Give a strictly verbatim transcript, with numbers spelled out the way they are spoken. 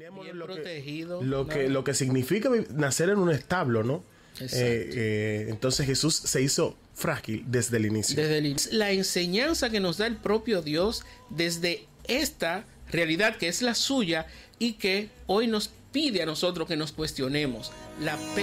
Bien lo protegido. Que, lo, claro. que, lo que significa nacer en un establo, ¿no? Eh, eh, entonces Jesús se hizo frágil desde el inicio. Desde el inicio. La enseñanza que nos da el propio Dios desde esta realidad que es la suya y que hoy nos pide a nosotros que nos cuestionemos. La